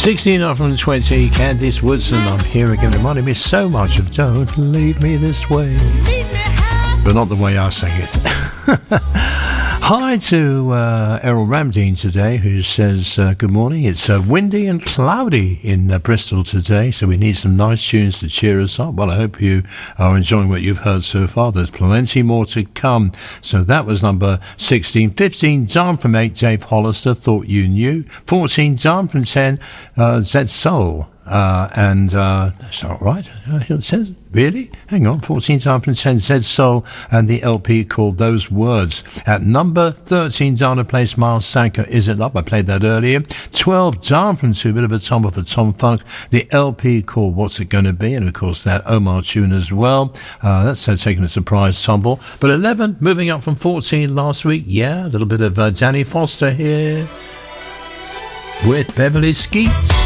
16 off from 20, Candice Woodson, I'm here again, reminding me so much of Don't Leave Me This Way. But not the way I sang it. Hi to Errol Ramdeen today, who says, good morning. It's windy and cloudy in Bristol today, so we need some nice tunes to cheer us up. Well, I hope you are enjoying what you've heard so far. There's plenty more to come. So that was number 16. 15, down from 8, Dave Hollister, Thought You Knew. 14, down from 10, Zed Soul. That's not right. It says, really? Hang on. 14 down from 10, Zed Soul, and the LP called Those Words. At number 13, down a place, Miles Sanker, Is It Up? I played that earlier. 12 down from 2, bit of a tumble for Tom Funk. The LP called What's It Gonna Be? And of course that Omar tune as well. That's taking a surprise tumble. But 11, moving up from 14 last week. Yeah, a little bit of Danny Foster here with Beverly Skeets.